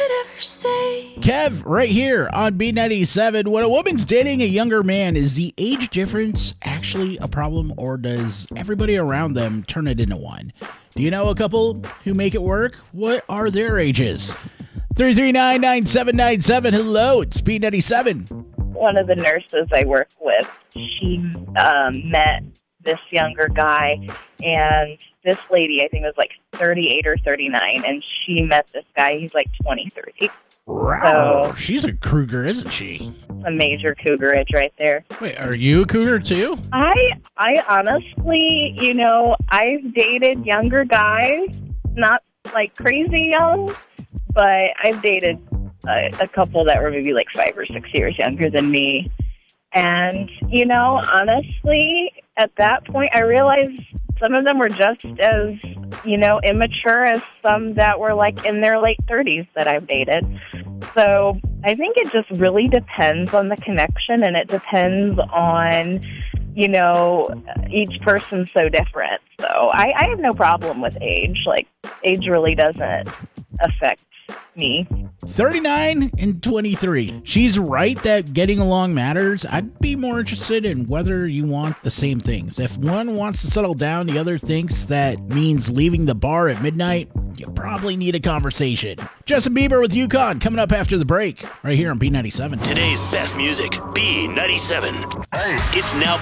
ever say. Kev, right here on B97. When a woman's dating a younger man, is the age difference actually a problem, or does everybody around them turn it into one? Do you know a couple who make it work? What are their ages? 339-9797. Hello, it's B97. One of the nurses I work with, she met this younger guy, and this lady, I think, was like 38 or 39, and she met this guy, he's like 23. Wow, So, she's a cougar, isn't she? a major cougarage right there. Wait, are you a cougar too? I honestly, I've dated younger guys, not like crazy young, but I've dated a couple that were maybe like 5 or 6 years younger than me. And, honestly, at that point, I realized some of them were just as, immature as some that were like in their late 30s that I've dated. So I think it just really depends on the connection, and it depends on, each person's so different. So I have no problem with age. Like, age really doesn't affect me. 39 and 23. She's right that getting along matters. I'd be more interested in whether you want the same things. If one wants to settle down, the other thinks that means leaving the bar at midnight, you probably need a conversation. Justin Bieber with Yukon coming up after the break, right here on B97. Today's best music, B97. Hey. It's now